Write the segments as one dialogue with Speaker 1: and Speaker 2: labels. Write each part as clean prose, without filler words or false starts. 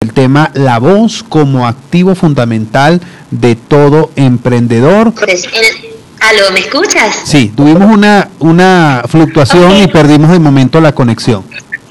Speaker 1: el tema la voz como activo fundamental de todo emprendedor.
Speaker 2: ¿Aló, me escuchas?
Speaker 1: Sí, tuvimos una fluctuación y perdimos de momento la conexión.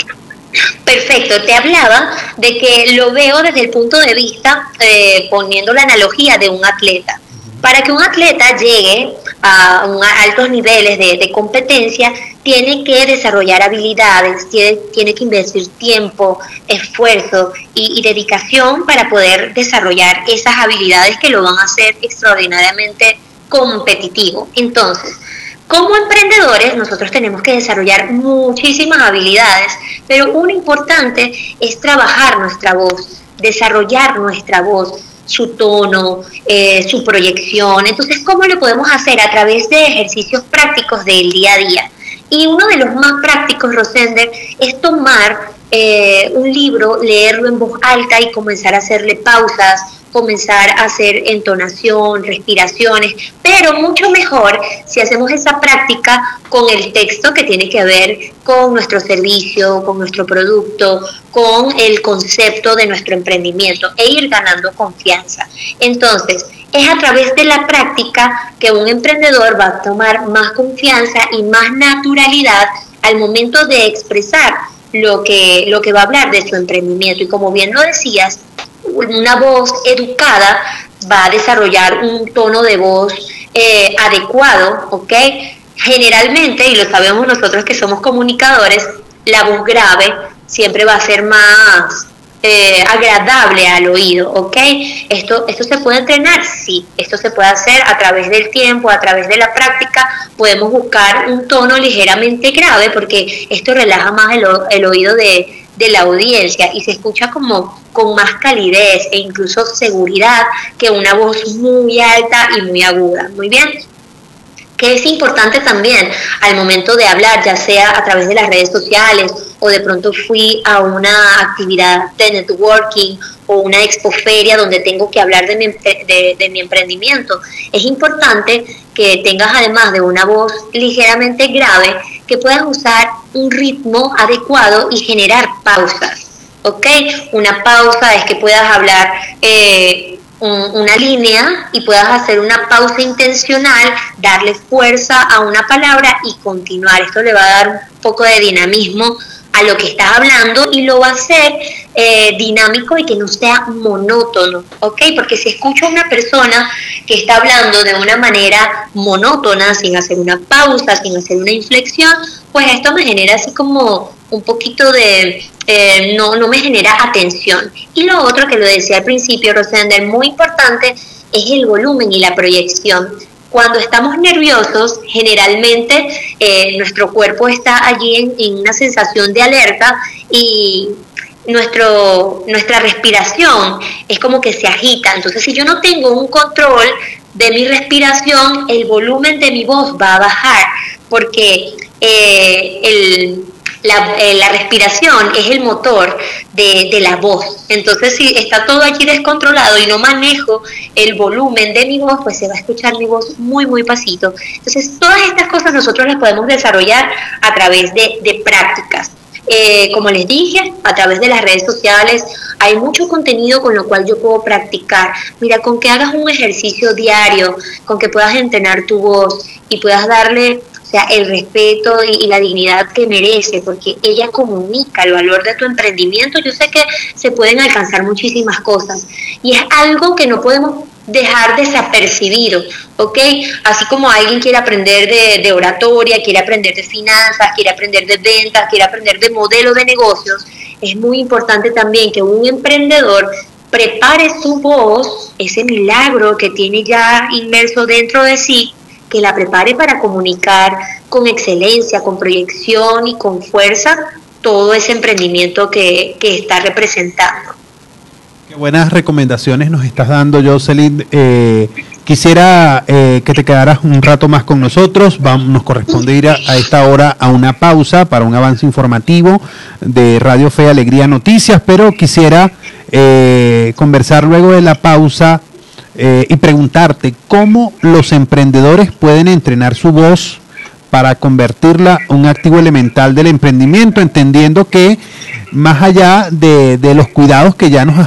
Speaker 2: Perfecto, te hablaba de que lo veo desde el punto de vista, poniendo la analogía de un atleta. Para que un atleta llegue a altos niveles de competencia, tiene que desarrollar habilidades, tiene que invertir tiempo, esfuerzo y dedicación para poder desarrollar esas habilidades que lo van a hacer extraordinariamente competitivo. Entonces, como emprendedores, nosotros tenemos que desarrollar muchísimas habilidades, pero una importante es trabajar nuestra voz, desarrollar nuestra voz, su tono, su proyección. Entonces, ¿cómo lo podemos hacer? A través de ejercicios prácticos del día a día. Y uno de los más prácticos, Rosender, es tomar un libro, leerlo en voz alta y comenzar a hacerle pausas, comenzar a hacer entonación, respiraciones, pero mucho mejor si hacemos esa práctica con el texto que tiene que ver con nuestro servicio, con nuestro producto, con el concepto de nuestro emprendimiento e ir ganando confianza. Entonces, es a través de la práctica que un emprendedor va a tomar más confianza y más naturalidad al momento de expresar lo que va a hablar de su emprendimiento. Y como bien lo decías, una voz educada va a desarrollar un tono de voz adecuado, ¿ok? Generalmente, y lo sabemos nosotros que somos comunicadores, la voz grave siempre va a ser más agradable al oído, ¿ok? ¿Esto se puede entrenar? Sí, esto se puede hacer a través del tiempo, a través de la práctica. Podemos buscar un tono ligeramente grave porque esto relaja más el oído de la audiencia y se escucha como con más calidez e incluso seguridad que una voz muy alta y muy aguda. Muy bien. Que es importante también al momento de hablar, ya sea a través de las redes sociales o de pronto fui a una actividad de networking o una expoferia donde tengo que hablar de mi emprendimiento. Es importante que tengas, además de una voz ligeramente grave, que puedas usar un ritmo adecuado y generar pausas, ¿ok? Una pausa es que puedas hablar una línea y puedas hacer una pausa intencional, darle fuerza a una palabra y continuar. Esto le va a dar un poco de dinamismo a lo que estás hablando y lo va a hacer dinámico y que no sea monótono, ¿ok? Porque si escucho a una persona que está hablando de una manera monótona, sin hacer una pausa, sin hacer una inflexión, pues esto me genera así como un poquito de... no me genera atención. Y lo otro que lo decía al principio, Rosender, muy importante, es el volumen y la proyección. Cuando estamos nerviosos, generalmente nuestro cuerpo está allí en una sensación de alerta y nuestra respiración es como que se agita. Entonces, si yo no tengo un control de mi respiración, el volumen de mi voz va a bajar porque la respiración es el motor de la voz. Entonces, si está todo allí descontrolado y no manejo el volumen de mi voz, pues se va a escuchar mi voz muy, muy pasito. Entonces, todas estas cosas nosotros las podemos desarrollar a través de prácticas. Como les dije, a través de las redes sociales hay mucho contenido con lo cual yo puedo practicar. Mira, con que hagas un ejercicio diario, con que puedas entrenar tu voz y puedas darle, o sea, el respeto y la dignidad que merece, porque ella comunica el valor de tu emprendimiento. Yo sé que se pueden alcanzar muchísimas cosas y es algo que no podemos dejar desapercibido, ¿ok? Así como alguien quiere aprender de oratoria, quiere aprender de finanzas, quiere aprender de ventas, quiere aprender de modelo de negocios, es muy importante también que un emprendedor prepare su voz, ese milagro que tiene ya inmerso dentro de sí, que la prepare para comunicar con excelencia, con proyección y con fuerza todo ese emprendimiento que está representando.
Speaker 1: Qué buenas recomendaciones nos estás dando, Jocelyn. Quisiera que te quedaras un rato más con nosotros. Nos corresponde ir a esta hora a una pausa para un avance informativo de Radio Fe y Alegría Noticias, pero quisiera conversar luego de la pausa y preguntarte cómo los emprendedores pueden entrenar su voz para convertirla en un activo elemental del emprendimiento, entendiendo que más allá de los cuidados que ya nos